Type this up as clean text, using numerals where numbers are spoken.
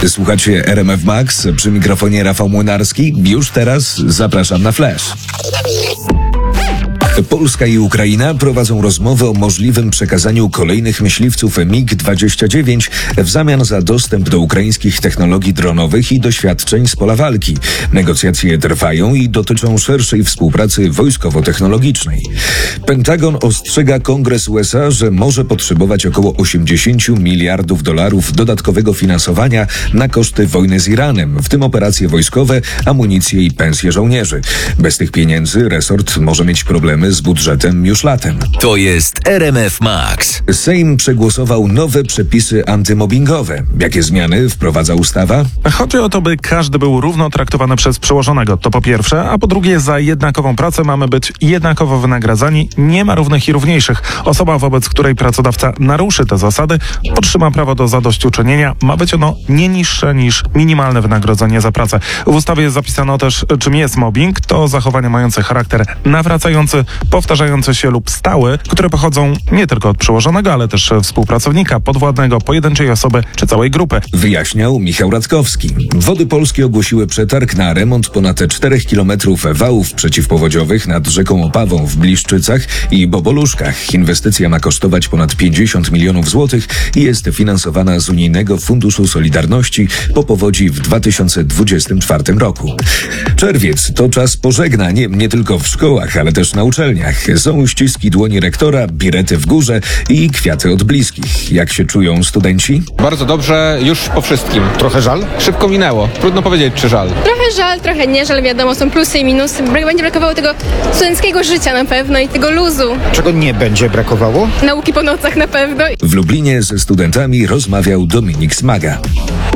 Słuchacie RMF Max, przy mikrofonie Rafał Młynarski. Już teraz zapraszam na Flash. Polska i Ukraina prowadzą rozmowę o możliwym przekazaniu kolejnych myśliwców MiG-29 w zamian za dostęp do ukraińskich technologii dronowych i doświadczeń z pola walki. Negocjacje trwają i dotyczą szerszej współpracy wojskowo-technologicznej. Pentagon ostrzega Kongres USA, że może potrzebować około $80 miliardów dodatkowego finansowania na koszty wojny z Iranem, w tym operacje wojskowe, amunicję i pensje żołnierzy. Bez tych pieniędzy resort może mieć problemy z budżetem już latem. To jest RMF Max. Sejm przegłosował nowe przepisy antymobbingowe. Jakie zmiany wprowadza ustawa? Chodzi o to, by każdy był równo traktowany przez przełożonego. To po pierwsze, a po drugie, za jednakową pracę mamy być jednakowo wynagradzani. Nie ma równych i równiejszych. Osoba, wobec której pracodawca naruszy te zasady, otrzyma prawo do zadośćuczynienia. Ma być ono nie niższe niż minimalne wynagrodzenie za pracę. W ustawie zapisano też, czym jest mobbing. To zachowania mające charakter nawracający, powtarzające się lub stały, które pochodzą nie tylko od przełożonego, ale też współpracownika, podwładnego, pojedynczej osoby czy całej grupy. Wyjaśniał Michał Radkowski. Wody Polskie ogłosiły przetarg na remont ponad 4 kilometrów wałów przeciwpowodziowych nad rzeką Opawą w Bliszczycach i Boboluszkach. Inwestycja ma kosztować ponad 50 milionów złotych i jest finansowana z Unijnego Funduszu Solidarności po powodzi w 2024 roku. Czerwiec to czas pożegnań nie tylko w szkołach, ale też na uczelniach. Są ściski dłoni rektora, birety w górze i kwiaty od bliskich. Jak się czują studenci? Bardzo dobrze, już po wszystkim. Trochę żal? Szybko minęło. Trudno powiedzieć, czy żal. Trochę żal, trochę nie żal, wiadomo, są plusy i minusy. Będzie brakowało tego studenckiego życia na pewno i tego luzu. Czego nie będzie brakowało? Nauki po nocach na pewno. W Lublinie ze studentami rozmawiał Dominik Smaga.